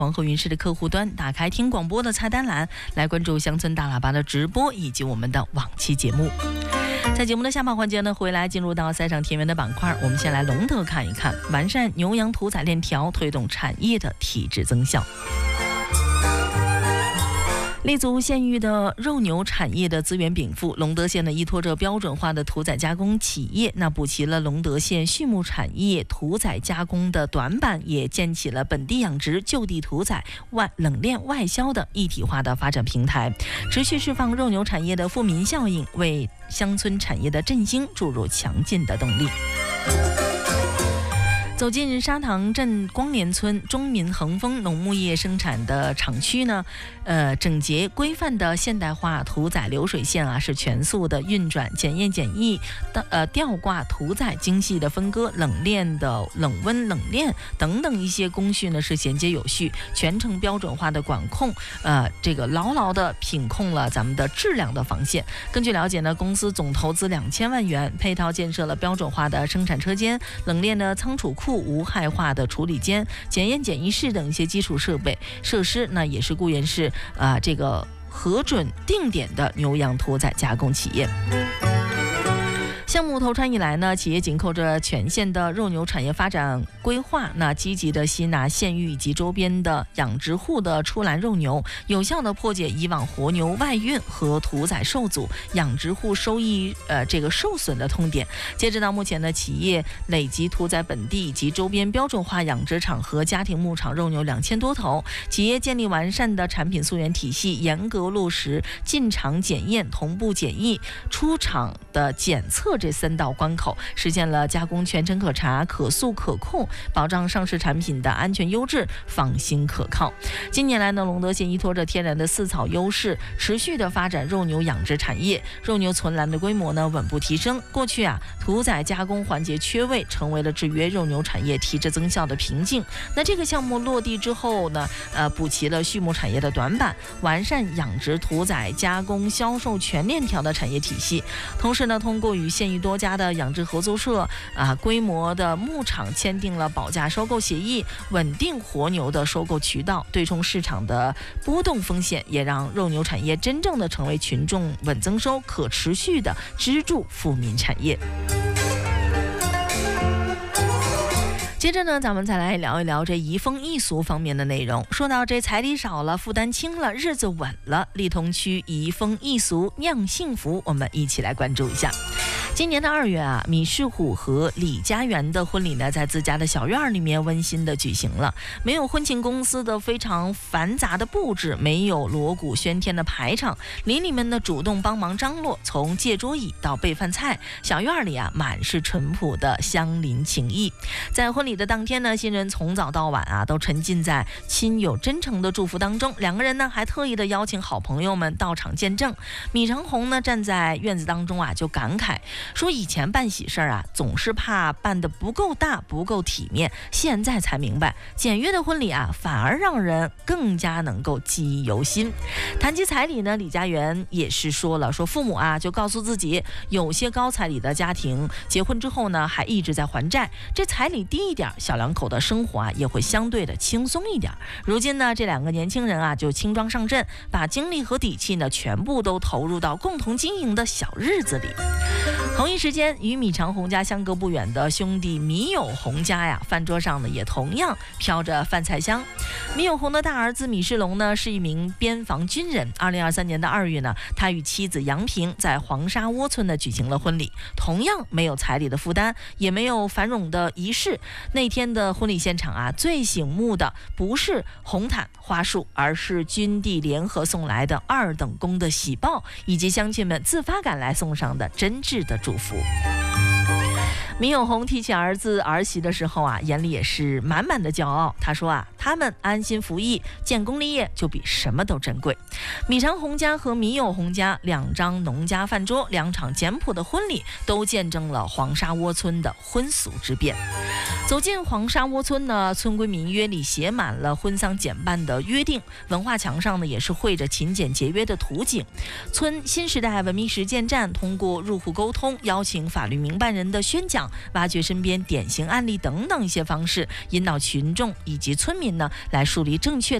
黄河云市的客户端，打开听广播的菜单栏，来关注乡村大喇叭的直播以及我们的往期节目。在节目的下半环节呢，回来进入到赛上田园的板块，我们先来隆德看一看，完善牛羊屠宰链条，推动产业的体质增效。立足县域的肉牛产业的资源禀赋，隆德县呢依托着标准化的屠宰加工企业，那补齐了隆德县畜牧产业屠宰加工的短板，也建起了本地养殖、就地屠宰、冷链外销的一体化的发展平台，持续释放肉牛产业的富民效应，为乡村产业的振兴注入强劲的动力。走进沙塘镇光联村中民恒丰农牧业生产的厂区呢，整洁规范的现代化屠宰流水线啊，是全速的运转、检验检疫的吊挂屠宰、精细的分割、冷链的冷温冷链等等一些工序呢是衔接有序，全程标准化的管控，这个牢牢的品控了咱们的质量的防线。根据了解呢，公司总投资2000万元，配套建设了标准化的生产车间、冷链的仓储库、无害化的处理间、检验检疫室等一些基础设施，那也是固原市这个核准定点的牛羊屠宰加工企业。项目投产以来呢，企业紧扣着全县的肉牛产业发展规划，那积极的吸纳县域以及周边的养殖户的出栏肉牛，有效的破解以往活牛外运和屠宰受阻、养殖户收益这个受损的痛点。截止到目前呢，企业累计屠宰本地以及周边标准化养殖场和家庭牧场肉牛2000多头，企业建立完善的产品溯源体系，严格落实进场检验、同步检疫、出厂的检测这3道关口，实现了加工全程可查、可溯可控，保障上市产品的安全优质、放心可靠。近年来呢，隆德县依托着天然的饲草优势，持续的发展肉牛养殖产业，肉牛存栏的规模呢稳步提升。过去屠宰加工环节缺位，成为了制约肉牛产业提质增效的瓶颈。那这个项目落地之后呢，补齐了畜牧产业的短板，完善养殖、屠宰、加工、销售全链条的产业体系。同时呢，通过与县域多家的养殖合作社规模的牧场签订了保价收购协议，稳定活牛的收购渠道，对冲市场的波动风险，也让肉牛产业真正的成为群众稳增收、可持续的支柱富民产业。接着呢，咱们再来聊一聊这移风易俗方面的内容。说到这彩礼少了，负担轻了，日子稳了，利通区移风易俗酿幸福，我们一起来关注一下。今年的2月米世虎和李家园的婚礼呢，在自家的小院里面温馨的举行了，没有婚庆公司的非常繁杂的布置，没有锣鼓喧天的排场，邻里们呢主动帮忙张罗，从借桌椅到备饭菜，小院里满是淳朴的乡邻情谊。在婚礼的当天呢，新人从早到晚都沉浸在亲友真诚的祝福当中，两个人呢还特意的邀请好朋友们到场见证。米长红呢站在院子当中就感慨说，以前办喜事总是怕办得不够大、不够体面，现在才明白，简约的婚礼反而让人更加能够记忆犹新。谈及彩礼呢，李家园也是说了，说父母就告诉自己，有些高彩礼的家庭结婚之后呢，还一直在还债，这彩礼低一点，小两口的生活也会相对的轻松一点。如今呢，这2个年轻人就轻装上阵，把精力和底气呢全部都投入到共同经营的小日子里。同一时间，与米长红家相隔不远的兄弟米友红家饭桌上呢也同样飘着饭菜香。米友红的大儿子米世龙呢是一名边防军人，2023年的2月呢，他与妻子杨平在黄沙窝村呢举行了婚礼，同样没有彩礼的负担，也没有繁冗的仪式。那天的婚礼现场最醒目的不是红毯花束，而是军地联合送来的2等功的喜报，以及乡亲们自发赶来送上的真挚的祝福。米友红提起儿子儿媳的时候眼里也是满满的骄傲。他说他们安心服役、建功立业，就比什么都珍贵。米长红家和米友红家2张农家饭桌，2场简朴的婚礼，都见证了黄沙窝村的婚俗之变。走进黄沙窝村呢，村规民约里写满了婚丧简办的约定，文化墙上呢也是绘着勤俭节约的图景。村新时代文明实践站通过入户沟通、邀请法律明白人的宣讲， 挖掘身边典型案例等等一些方式，引导群众以及村民呢来树立正确